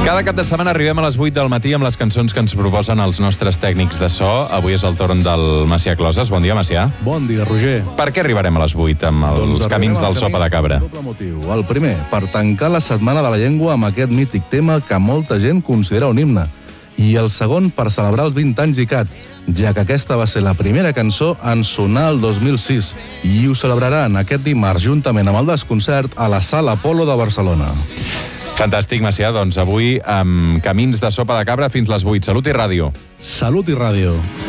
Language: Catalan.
Cada cap de setmana arribem a les 8 del matí amb les cançons que ens proposen els nostres tècnics de so. Avui és el torn del Macià Closes. Bon dia, Macià. Bon dia, Roger. Per què arribarem a les 8 amb els camins del Sopa de Cabra? Doble motiu. El primer, per tancar la Setmana de la Llengua amb aquest mític tema que molta gent considera un himne. I el segon, per celebrar els 20 anys d'ICAT, ja que aquesta va ser la primera cançó en sonar el 2006 i ho celebraran aquest dimarts juntament amb el desconcert a la Sala Apolo de Barcelona. Fantàstic, Macià. Doncs avui amb camins de Sopa de Cabra fins les 8. Salut i ràdio. Salut i ràdio.